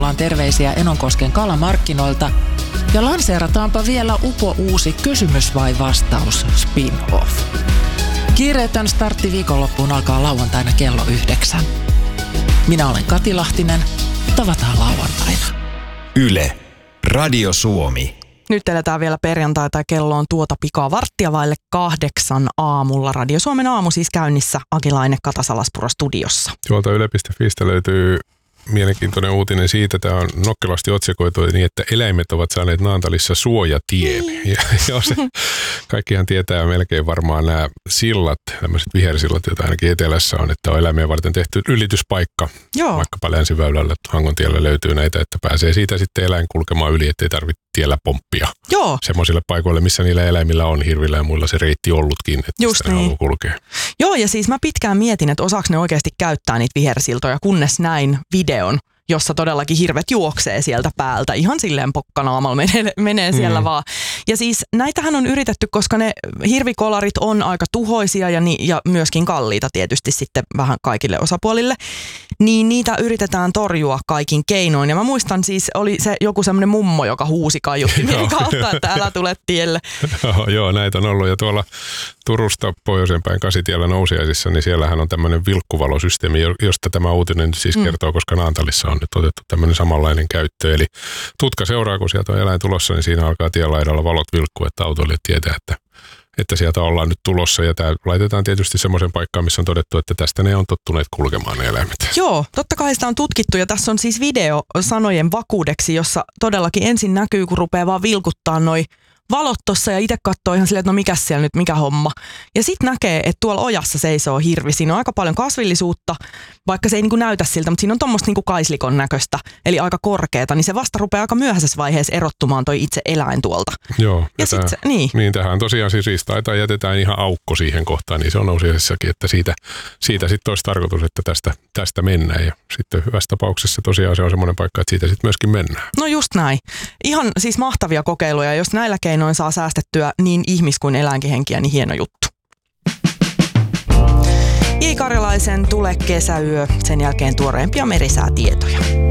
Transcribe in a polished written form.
Terveisiä Enonkosken kalamarkkinoilta ja lanseerataanpa vielä uusi kysymys vai vastaus spin-off. Kiireetön startti viikonloppuun alkaa lauantaina kello 9. Minä olen Kati Lahtinen. Tavataan lauantaina. Yle, Radio Suomi. Nyt eletään vielä perjantaita ja kello on tuota pikaa 7:15 aamulla. Radio Suomen aamu siis käynnissä Aki Laine Katasalaspuro studiossa. Tuolta yle.fiistä löytyy mielenkiintoinen uutinen siitä, tämä on nokkelasti otsikoitu niin, että eläimet ovat saaneet Naantalissa suojatien. Ja se, kaikkihan tietää melkein varmaan nämä sillat, tämmöiset vihersillat, joita ainakin etelässä on, että on eläimiä varten tehty ylityspaikka. Joo. Vaikkapa Länsiväylällä, Hangontiellä löytyy näitä, että pääsee siitä sitten eläin kulkemaan yli, ettei tarvitse tiellä pomppia. Joo. Semmoisille paikoille, missä niillä eläimillä on hirvillä ja muilla se reitti ollutkin, että just sitä niin. kulkea. Joo, ja siis mä pitkään mietin, että osaako ne oikeasti käyttää niitä vihersiltoja, kunnes näin videon, jossa todellakin hirvet juoksee sieltä päältä. Ihan silleen pokkanaamalla menee siellä vaan. Ja siis näitähän on yritetty, koska ne hirvikolarit on aika tuhoisia ja myöskin kalliita tietysti sitten vähän kaikille osapuolille. Niin niitä yritetään torjua kaikin keinoin. Ja mä muistan siis, oli se joku semmoinen mummo, joka huusi kaiuttimien kautta, että älä tule tielle. Joo, näitä on ollut. Ja tuolla Turusta pohjoisenpäin Kasitiellä Nousiaisissa, niin siellähän on tämmöinen vilkkuvalosysteemi, josta tämä uutinen siis kertoo, koska Naantalissa on nyt otettu tämmöinen samanlainen käyttö. Eli tutka seuraa, kun sieltä on eläin tulossa, niin siinä alkaa tienlaidalla valot vilkkua, että autoilijat tietää, että sieltä ollaan nyt tulossa. Ja tämä laitetaan tietysti semmoisen paikkaan, missä on todettu, että tästä ne on tottuneet kulkemaan ne eläimet. Joo, totta kai sitä on tutkittu ja tässä on siis video sanojen vakuudeksi, jossa todellakin ensin näkyy, kun rupeaa vaan vilkuttaa noi valot tossa ja itse katsoo ihan silleen, että no mikäs siellä nyt, mikä homma. Ja sitten näkee, että tuolla ojassa seisoo hirvi. Siinä on aika paljon kasvillisuutta, vaikka se ei niinku näytä siltä, mutta siinä on tommoista niinku kaislikon näköistä, eli aika korkeata, niin se vasta rupeaa aika myöhäisessä vaiheessa erottumaan toi itse eläin tuolta. Joo. Ja niin tähän tosiaan siis riistaa tai jätetään ihan aukko siihen kohtaan, niin se on Nousiaisessakin, että siitä sitten olisi tarkoitus, että tästä mennään. Ja sitten hyvässä tapauksessa tosiaan se on semmoinen paikka, että siitä sitten myöskin mennään. No just näin. Ihan siis mahtavia kokeiluja, jos näillä keinoin saa säästettyä niin ihmis- kuin eläinkin henkiä, niin hieno juttu. J. Karjalaisen Tule kesäyö, sen jälkeen tuoreempia merisäätietoja.